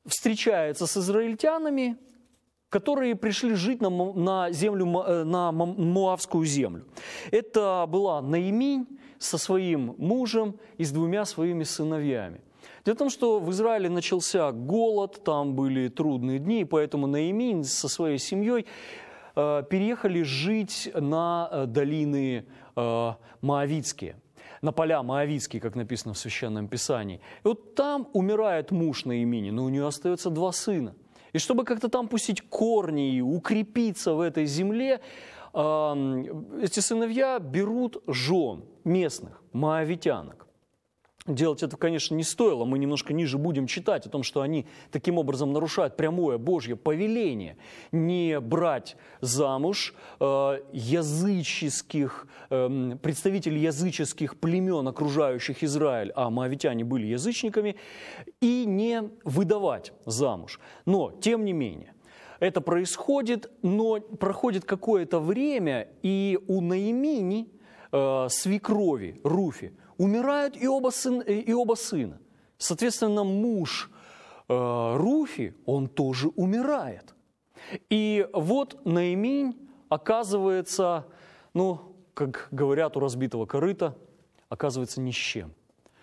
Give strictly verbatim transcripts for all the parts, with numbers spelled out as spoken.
встречается с израильтянами, которые пришли жить на, на, землю, на Моавскую землю. Это была Наиминь со своим мужем и с двумя своими сыновьями. Дело в том, что в Израиле начался голод, там были трудные дни, поэтому Наиминь со своей семьей э, переехали жить на долины э, Моавитские, на поля Моавитские, как написано в Священном Писании. И вот там умирает муж Наимини, но у нее остается два сына. И чтобы как-то там пустить корни и укрепиться в этой земле, э, эти сыновья берут жен местных, моавитянок. Делать это, конечно, не стоило. Мы немножко ниже будем читать о том, что они таким образом нарушают прямое Божье повеление не брать замуж э, языческих, э, представителей языческих племен, окружающих Израиль, а моавитяне были язычниками, и не выдавать замуж. Но, тем не менее, это происходит, но проходит какое-то время, и у Наимини, э, свекрови, Руфи, умирают и оба, сын, и оба сына. Соответственно, муж э, Руфи, он тоже умирает. И вот Наиминь оказывается, ну, как говорят у разбитого корыта, оказывается ни с чем.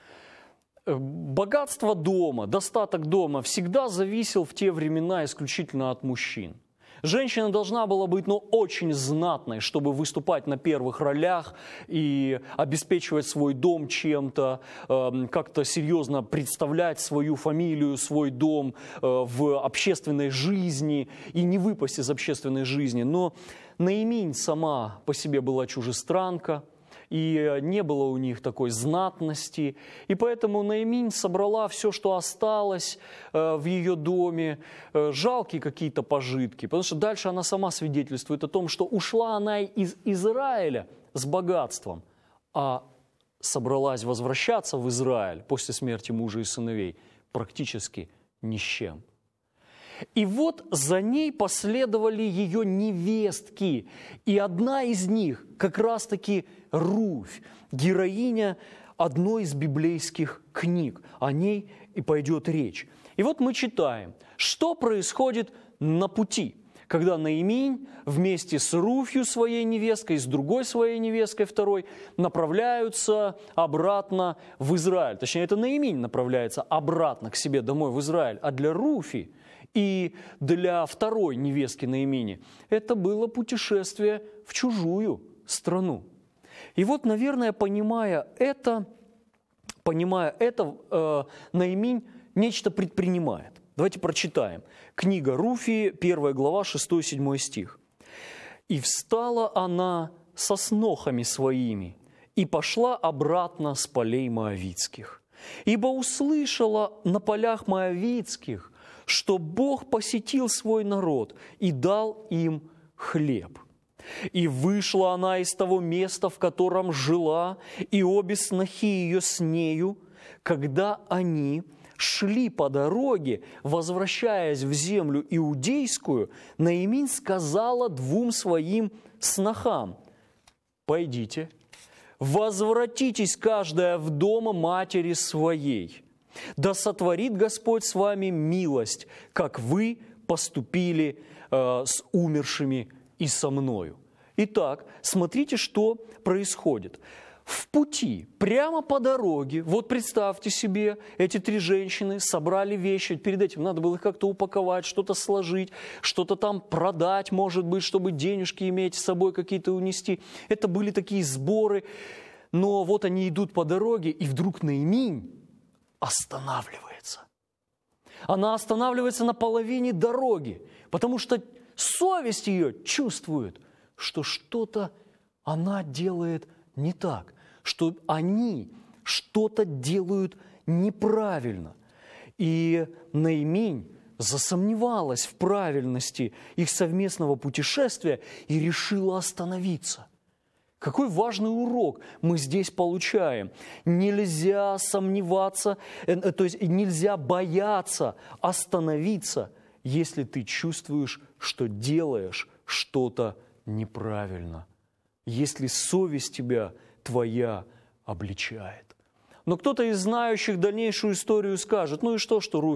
Богатство дома, достаток дома всегда зависел в те времена исключительно от мужчин. Женщина должна была быть, ну, очень знатной, чтобы выступать на первых ролях и обеспечивать свой дом чем-то, э, как-то серьезно представлять свою фамилию, свой дом э, в общественной жизни и не выпасть из общественной жизни. Но Наиминь сама по себе была чужестранка, и не было у них такой знатности. И поэтому Наиминь собрала все, что осталось э, в ее доме, э, жалкие какие-то пожитки. Потому что дальше она сама свидетельствует о том, что ушла она из Израиля с богатством, а собралась возвращаться в Израиль после смерти мужа и сыновей практически ни с чем. И вот за ней последовали ее невестки, и одна из них как раз-таки Руфь, героиня одной из библейских книг. О ней и пойдет речь. И вот мы читаем, что происходит на пути, когда Наиминь вместе с Руфью, своей невесткой, с другой своей невесткой, второй, направляются обратно в Израиль. Точнее, это Наиминь направляется обратно к себе домой в Израиль, а для Руфи и для второй невестки Наимини это было путешествие в чужую страну. И вот, наверное, понимая это, понимая это, э, Наиминь нечто предпринимает. Давайте прочитаем. Книга Руфии, первая глава, шестой-седьмой стих. «И встала она со снохами своими, и пошла обратно с полей моавитских. Ибо услышала на полях моавитских, что Бог посетил свой народ и дал им хлеб. И вышла она из того места, в котором жила, и обе снохи ее с нею, когда они шли по дороге, возвращаясь в землю иудейскую, Наиминь сказала двум своим снохам: «Пойдите, возвратитесь каждая в дом матери своей. Да сотворит Господь с вами милость, как вы поступили э, с умершими и со мною». Итак, смотрите, что происходит. В пути, прямо по дороге, вот представьте себе, эти три женщины собрали вещи, перед этим надо было их как-то упаковать, что-то сложить, что-то там продать, может быть, чтобы денежки иметь с собой какие-то унести. Это были такие сборы, но вот они идут по дороге, и вдруг Наиминь останавливается. Она останавливается на половине дороги, потому что совесть ее чувствует, что что-то она делает не так, что они что-то делают неправильно. И Наиминь засомневалась в правильности их совместного путешествия и решила остановиться. Какой важный урок мы здесь получаем. Нельзя сомневаться, то есть нельзя бояться остановиться, если ты чувствуешь, что делаешь что-то неправильно, если совесть тебя твоя обличает. Но кто-то из знающих дальнейшую историю скажет: ну и что, что Руфь